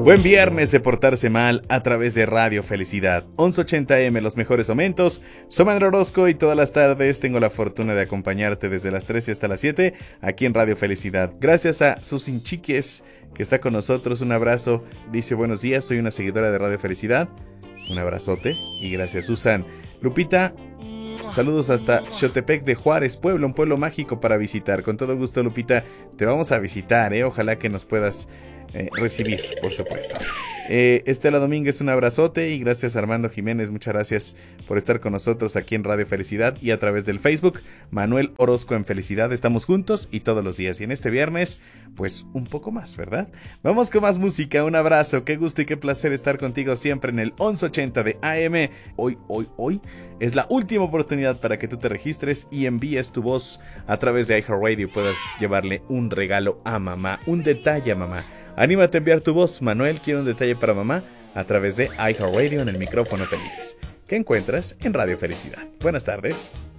Buen viernes de portarse mal a través de Radio Felicidad. 1180M, los mejores momentos. Soy Manuel Orozco y todas las tardes tengo la fortuna de acompañarte desde las 13 hasta las 7 aquí en Radio Felicidad. Gracias a Susin Chiques, que está con nosotros. Un abrazo. Dice: buenos días, soy una seguidora de Radio Felicidad. Un abrazote y gracias, Susan. Lupita, saludos hasta Xotepec de Juárez, Puebla, un pueblo mágico para visitar. Con todo gusto, Lupita, te vamos a visitar, ojalá que nos puedas recibir, por supuesto. Estela Domínguez, un abrazote y gracias. Armando Jiménez, muchas gracias por estar con nosotros aquí en Radio Felicidad y a través del Facebook. Manuel Orozco en Felicidad, estamos juntos y todos los días, y en este viernes pues un poco más, ¿verdad? Vamos con más música. Un abrazo, qué gusto y qué placer estar contigo siempre en el 1180 de AM. Hoy es la última oportunidad para que tú te registres y envíes tu voz a través de iHeartRadio y puedas llevarle un regalo a mamá, un detalle a mamá. Anímate a enviar tu voz. Manuel quiere un detalle para mamá a través de iHeartRadio en el micrófono feliz, que encuentras en Radio Felicidad. Buenas tardes.